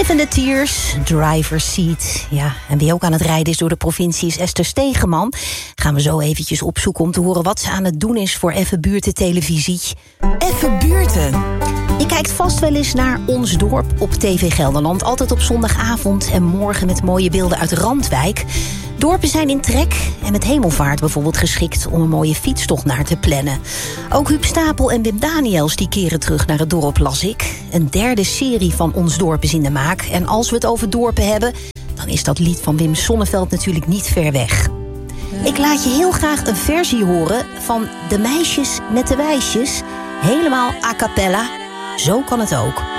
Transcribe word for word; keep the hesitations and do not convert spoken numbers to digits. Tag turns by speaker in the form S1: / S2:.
S1: Lavender Tears, Driver's Seat. Ja, en wie ook aan het rijden is door de provincie is Esther Stegeman. Gaan we zo eventjes opzoeken om te horen wat ze aan het doen is voor Effe Buurten televisie.
S2: Effe Buurten.
S1: Je kijkt vast wel eens naar Ons Dorp op T V Gelderland. Altijd op zondagavond en morgen met mooie beelden uit Randwijk. Dorpen zijn in trek en met Hemelvaart bijvoorbeeld geschikt om een mooie fietstocht naar te plannen. Ook Huub Stapel en Wim Daniels die keren terug naar het dorp, las ik. Een derde serie van Ons Dorp is in de maak. En als we het over dorpen hebben, dan is dat lied van Wim Sonneveld natuurlijk niet ver weg. Ik laat je heel graag een versie horen van De Meisjes met de Wijsjes. Helemaal a cappella. Zo kan het ook.